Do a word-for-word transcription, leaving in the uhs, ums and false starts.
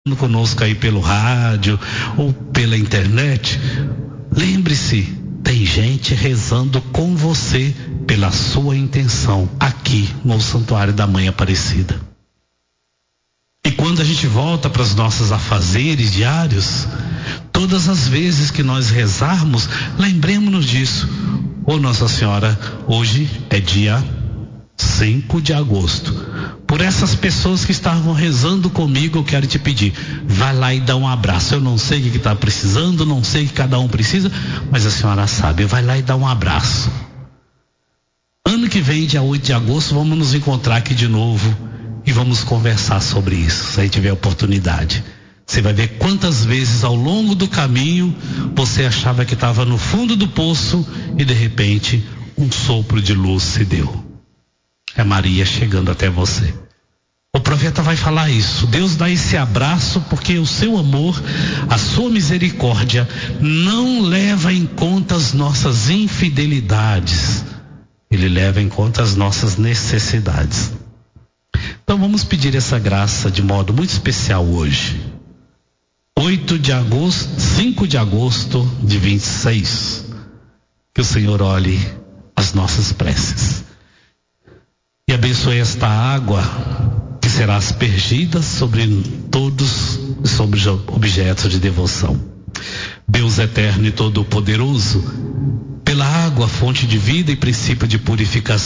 conosco aí pelo rádio ou pela internet, lembre-se, tem gente rezando com você pela sua intenção aqui no Santuário da Mãe Aparecida. E quando a gente volta para os nossos afazeres diários, todas as vezes que nós rezarmos, lembremos-nos disso. Ô Nossa Senhora, hoje é dia cinco de agosto. Por essas pessoas que estavam rezando comigo, eu quero te pedir, vai lá e dá um abraço. Eu não sei o que está precisando, não sei o que cada um precisa, mas a senhora sabe, vai lá e dá um abraço. Ano que vem, dia oito de agosto, vamos nos encontrar aqui de novo e vamos conversar sobre isso, se a gente tiver oportunidade. Você vai ver quantas vezes ao longo do caminho você achava que estava no fundo do poço e de repente um sopro de luz se deu. É Maria chegando até você. O profeta vai falar isso. Deus dá esse abraço porque o seu amor, a sua misericórdia não leva em conta as nossas infidelidades. Ele leva em conta as nossas necessidades. Então vamos pedir essa graça de modo muito especial hoje. oito de agosto, cinco de agosto de vinte e seis. Que o Senhor olhe as nossas preces e abençoe esta água que será aspergida sobre todos, sobre os objetos de devoção. Deus eterno e todo-poderoso, pela água, fonte de vida e princípio de purificação,